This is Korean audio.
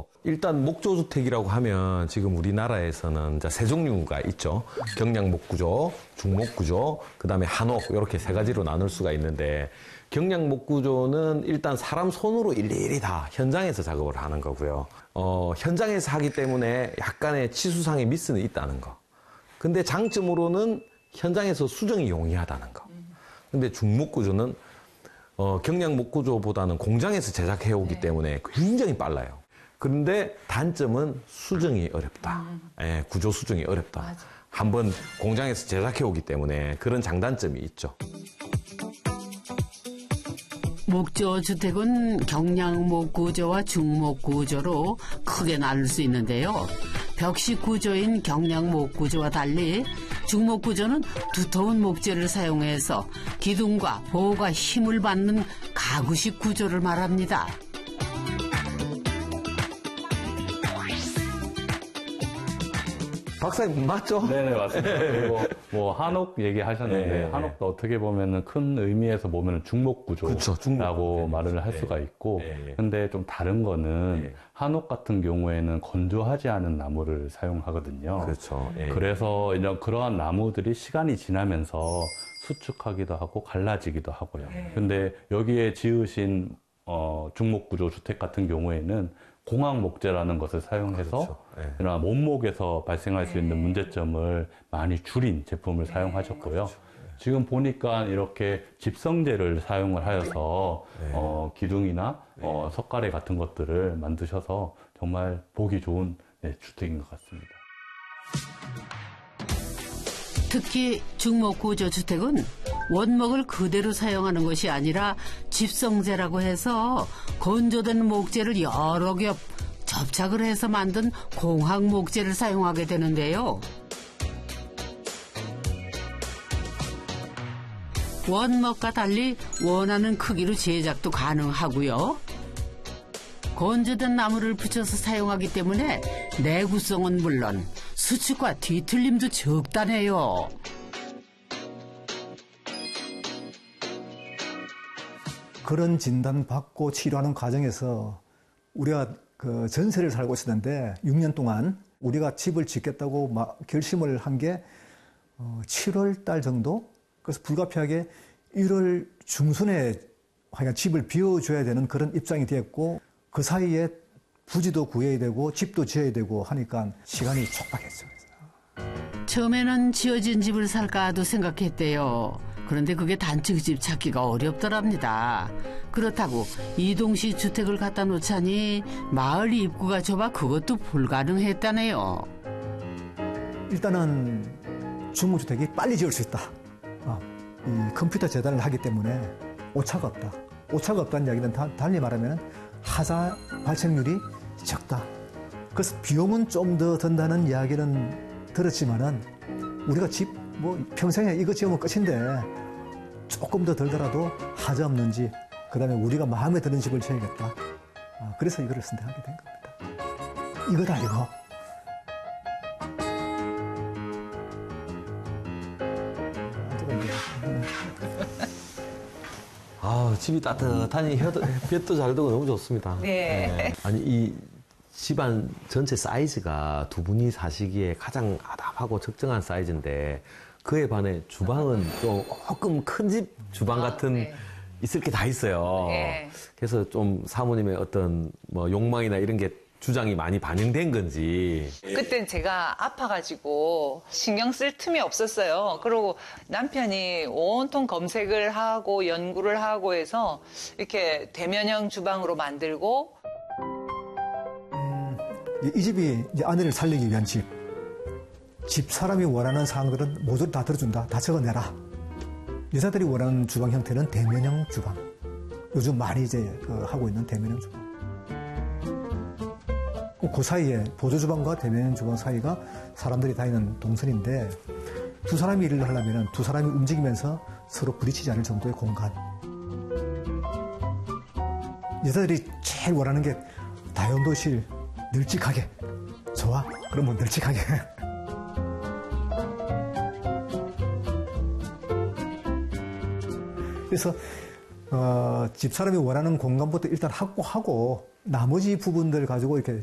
거고, 일단 목조주택이라고 하면 지금 우리나라에서는 이제 세 종류가 있죠. 경량목구조, 중목구조, 그 다음에 한옥, 이렇게 세 가지로 나눌 수가 있는데, 경량목구조는 일단 사람 손으로 일일이 다 현장에서 작업을 하는 거고요. 현장에서 하기 때문에 약간의 치수상의 미스는 있다는 거. 근데 장점으로는 현장에서 수정이 용이하다는 거. 근데 중목구조는 경량목구조보다는 공장에서 제작해오기 때문에 굉장히 빨라요. 그런데 단점은 수정이 어렵다. 예, 구조 수정이 어렵다. 맞아. 한번 공장에서 제작해오기 때문에 그런 장단점이 있죠. 목조 주택은 경량목 구조와 중목 구조로 크게 나눌 수 있는데요. 벽식 구조인 경량목 구조와 달리 중목 구조는 두터운 목재를 사용해서 기둥과 보호가 힘을 받는 가구식 구조를 말합니다. 박사님 맞죠? 네네, 맞습니다. 그리고 뭐 한옥 얘기하셨는데 네. 한옥도 어떻게 보면은 큰 의미에서 보면은 중목구조라고 그쵸, 중목. 말을 할 네. 수가 있고, 네. 근데 좀 다른 거는 네. 한옥 같은 경우에는 건조하지 않은 나무를 사용하거든요. 그렇죠. 예. 그래서 이런 그러한 나무들이 시간이 지나면서 수축하기도 하고 갈라지기도 하고요. 근데 여기에 지으신 중목구조 주택 같은 경우에는 공학 목재라는 것을 사용해서 그렇죠. 네. 이런 원목에서 발생할 수 있는 문제점을 많이 줄인 제품을 사용하셨고요. 지금 보니까 이렇게 집성재를 사용을 하여서 기둥이나 석가래 같은 것들을 만드셔서 정말 보기 좋은 주택인 것 같습니다. 특히 중목구조 주택은 원목을 그대로 사용하는 것이 아니라 집성재라고 해서 건조된 목재를 여러 겹 접착을 해서 만든 공학 목재를 사용하게 되는데요. 원목과 달리 원하는 크기로 제작도 가능하고요. 건조된 나무를 붙여서 사용하기 때문에 내구성은 물론 수축과 뒤틀림도 적다네요. 그런 진단받고 치료하는 과정에서 우리가 그 전세를 살고 있었는데 6년 동안 우리가 집을 짓겠다고 막 결심을 한 게 7월 달 정도? 그래서 불가피하게 1월 중순에 하여간 집을 비워줘야 되는 그런 입장이 되었고 그 사이에 부지도 구해야 되고 집도 지어야 되고 하니까 시간이 촉박했죠. 처음에는 지어진 집을 살까도 생각했대요. 그런데 그게 단층집 찾기가 어렵더랍니다. 그렇다고 이동식 주택을 갖다 놓자니 마을 입구가 좁아 그것도 불가능했다네요. 일단은 중무주택이 빨리 지을 수 있다. 이 컴퓨터 재단을 하기 때문에 오차가 없다. 오차가 없다는 이야기는 달리 말하면 하자 발생률이 적다. 그래서 비용은 좀 더 든다는 이야기는 들었지만은 우리가 집 뭐 평생에 이거 지으면 끝인데 조금 더 들더라도 하자 없는 집, 그다음에 우리가 마음에 드는 집을 지어야겠다. 그래서 이거를 선택하게 된 겁니다. 이거다 이거. 집이 따뜻하니 볕도 잘 들고 너무 좋습니다. 네. 아니, 이 집안 전체 사이즈가 두 분이 사시기에 가장 아담하고 적정한 사이즈인데 그에 반해 주방은 조금 큰 집 주방 같은 있을 게 다 있어요. 네. 그래서 좀 사모님의 어떤 뭐 욕망이나 이런 게 주장이 많이 반영된 건지. 그땐 제가 아파가지고 신경 쓸 틈이 없었어요. 그리고 남편이 온통 검색을 하고 연구를 하고 해서 이렇게 대면형 주방으로 만들고. 이 집이 이제 아내를 살리기 위한 집. 집 사람이 원하는 사항들은 모두 다 들어준다. 다 적어내라. 여자들이 원하는 주방 형태는 대면형 주방. 요즘 많이 이제 하고 있는 대면형 주방. 그 사이에 보조주방과 대면 주방 사이가 사람들이 다니는 동선인데 두 사람이 일을 하려면 두 사람이 움직이면서 서로 부딪히지 않을 정도의 공간. 여자들이 제일 원하는 게 다용도실 널찍하게. 좋아? 그럼 뭐 널찍하게. 그래서 집사람이 원하는 공간부터 일단 확보하고 나머지 부분들 가지고 이렇게